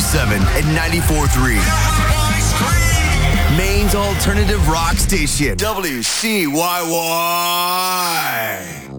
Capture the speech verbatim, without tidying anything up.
seven and ninety-four three. Maine's alternative rock station, W C Y Y.